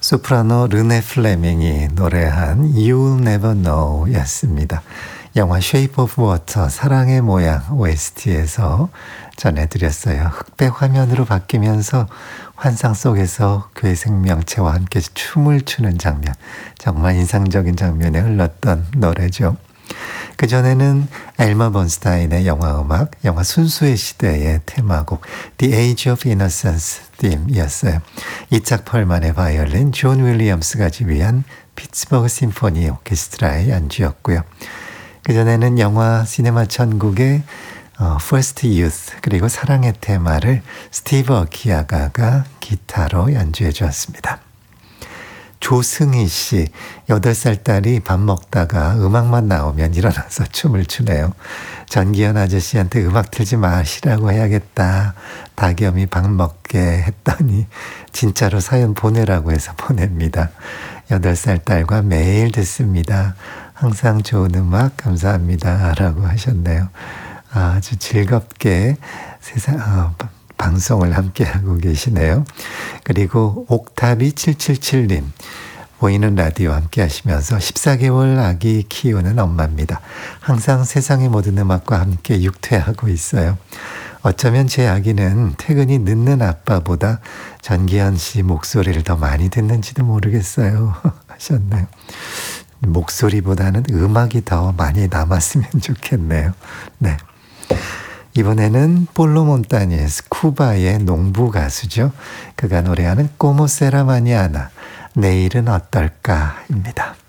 소프라노 르네 플레밍이 노래한 You'll Never Know 였습니다. 영화 Shape of Water 사랑의 모양 OST에서 전해드렸어요. 흑백 화면으로 바뀌면서 환상 속에서 그의 생명체와 함께 춤을 추는 장면, 정말 인상적인 장면에 흘렀던 노래죠. 그전에는 엘마 번스타인의 영화음악, 영화 순수의 시대의 테마곡 The Age of Innocence theme이었어요. 이착 펄만의 바이올린, 존 윌리엄스가 지휘한 피츠버그 심포니 오케스트라의 연주였고요. 그전에는 영화 시네마 천국의 First Youth 그리고 사랑의 테마를 스티브 어키야가가 기타로 연주해 주었습니다. 조승희 씨, 8살 딸이 밥 먹다가 음악만 나오면 일어나서 춤을 추네요. 전기현 아저씨한테 음악 틀지 마시라고 해야겠다. 다겸이 밥 먹게 했더니 진짜로 사연 보내라고 해서 보냅니다. 8살 딸과 매일 듣습니다. 항상 좋은 음악 감사합니다. 라고 하셨네요. 아주 즐겁게 방송을 함께하고 계시네요. 그리고 옥탑이 777님, 보이는 라디오 함께 하시면서 14개월 아기 키우는 엄마입니다. 항상 세상의 모든 음악과 함께 육퇴하고 있어요. 어쩌면 제 아기는 퇴근이 늦는 아빠보다 전기현 씨 목소리를 더 많이 듣는지도 모르겠어요. 하셨네요. 목소리보다는 음악이 더 많이 남았으면 좋겠네요. 네. 이번에는 볼로 몬타니에스 쿠바의 농부 가수죠. 그가 노래하는 꼬모 세라 마니아나, 내일은 어떨까입니다.